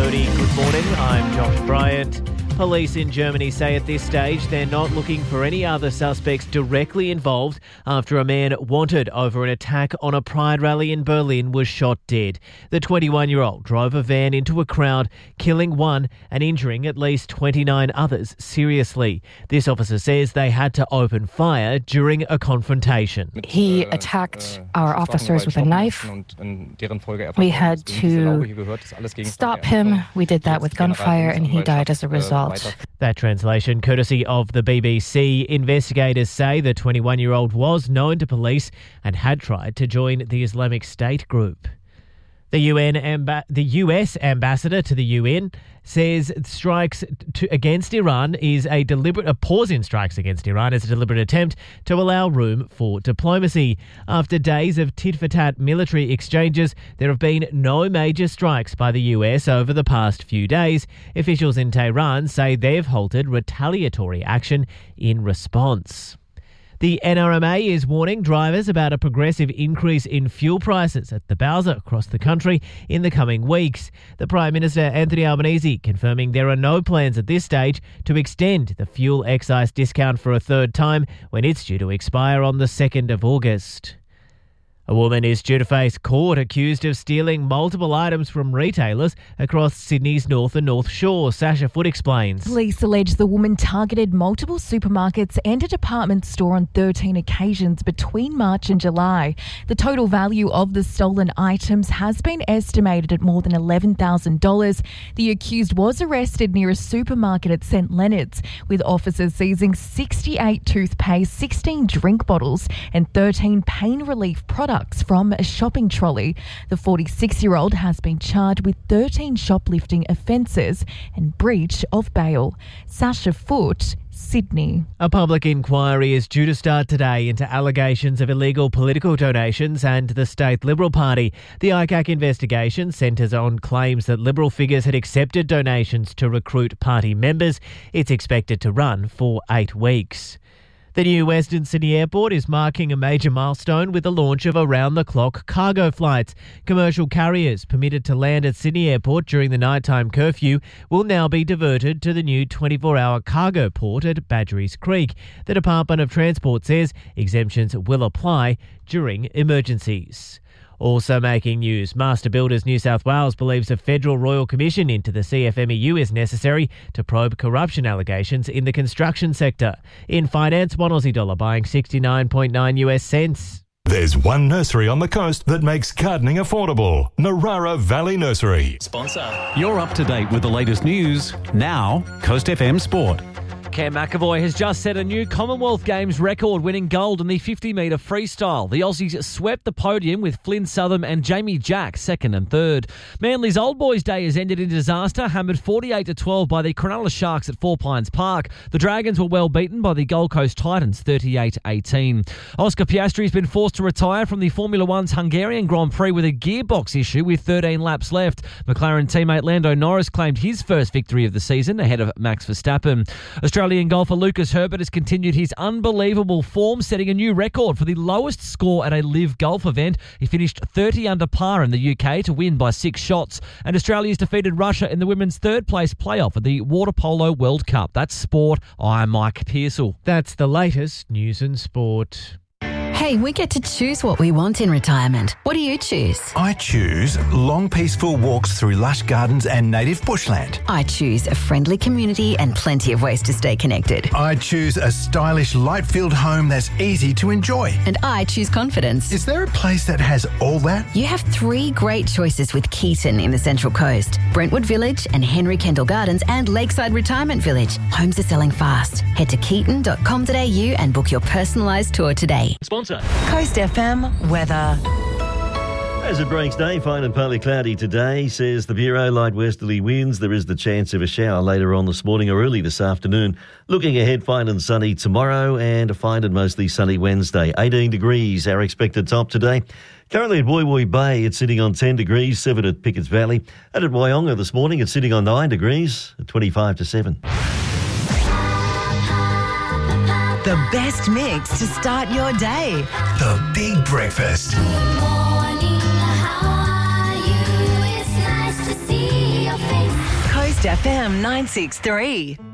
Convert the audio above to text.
7:30. Good morning, I'm Josh Bryant. Police in Germany say at this stage they're not looking for any other suspects directly involved after a man wanted over an attack on a pride rally in Berlin was shot dead. The 21-year-old drove a van into a crowd, killing one and injuring at least 29 others seriously. This officer says they had to open fire during a confrontation. He attacked our officers with a knife. We had to stop him. We did that with gunfire and he died as a result. That translation courtesy of the BBC. Investigators say the 21-year-old was known to police and had tried to join the Islamic State group. The US ambassador to the UN says strikes against Iran is a pause in strikes against Iran is a deliberate attempt to allow room for diplomacy. After days of tit-for-tat military exchanges, there have been no major strikes by the US over the past few days. Officials in Tehran say they've halted retaliatory action in response. The NRMA is warning drivers about a progressive increase in fuel prices at the bowser across the country in the coming weeks. The Prime Minister, Anthony Albanese, confirming there are no plans at this stage to extend the fuel excise discount for a third time when it's due to expire on the 2nd of August. A woman is due to face court accused of stealing multiple items from retailers across Sydney's North and North Shore. Sasha Foote explains. Police allege the woman targeted multiple supermarkets and a department store on 13 occasions between March and July. The total value of the stolen items has been estimated at more than $11,000. The accused was arrested near a supermarket at St Leonard's, with officers seizing 68 toothpaste, 16 drink bottles and 13 pain relief products from a shopping trolley. The 46-year-old has been charged with 13 shoplifting offences and breach of bail. Sasha Foote, Sydney. A public inquiry is due to start today into allegations of illegal political donations and the State Liberal Party. The ICAC investigation centres on claims that Liberal figures had accepted donations to recruit party members. It's expected to run for 8 weeks. The new Western Sydney Airport is marking a major milestone with the launch of around-the-clock cargo flights. Commercial carriers permitted to land at Sydney Airport during the nighttime curfew will now be diverted to the new 24-hour cargo port at Badgerys Creek. The Department of Transport says exemptions will apply during emergencies. Also making news, Master Builders New South Wales believes a federal royal commission into the CFMEU is necessary to probe corruption allegations in the construction sector. In finance, one Aussie dollar buying 69.9 US cents. There's one nursery on the coast that makes gardening affordable. Narara Valley Nursery. Sponsor. You're up to date with the latest news. Now, Coast FM Sport. Cam McAvoy has just set a new Commonwealth Games record, winning gold in the 50-metre freestyle. The Aussies swept the podium with Flynn Southam and Jamie Jack second and third. Manly's Old Boys Day has ended in disaster, hammered 48-12 by the Cronulla Sharks at Four Pines Park. The Dragons were well beaten by the Gold Coast Titans 38-18. Oscar Piastri has been forced to retire from the Formula One's Hungarian Grand Prix with a gearbox issue with 13 laps left. McLaren teammate Lando Norris claimed his first victory of the season ahead of Max Verstappen. Australian golfer Lucas Herbert has continued his unbelievable form, setting a new record for the lowest score at a live golf event. He finished 30 under par in the UK to win by 6 shots. And Australia's defeated Russia in the women's third-place playoff at the Water Polo World Cup. That's sport. I'm Mike Pearsall. That's the latest news and sport. Hey, we get to choose what we want in retirement. What do you choose? I choose long, peaceful walks through lush gardens and native bushland. I choose a friendly community and plenty of ways to stay connected. I choose a stylish, light-filled home that's easy to enjoy. And I choose confidence. Is there a place that has all that? You have 3 great choices with Keaton in the Central Coast. Brentwood Village and Henry Kendall Gardens and Lakeside Retirement Village. Homes are selling fast. Head to keaton.com.au and book your personalised tour today. Sponsor. Coast FM weather. As it breaks day, fine and partly cloudy today, says the Bureau. Light westerly winds. There is the chance of a shower later on this morning or early this afternoon. Looking ahead, fine and sunny tomorrow and a fine and mostly sunny Wednesday. 18 degrees, our expected top today. Currently at Woy Woy Bay, it's sitting on 10 degrees, 7 at Pickett's Valley. And at Wyonga this morning, it's sitting on 9 degrees, 25 to 7. The best mix to start your day. The Big Breakfast. Good morning, how are you? It's nice to see your face. Coast FM 963.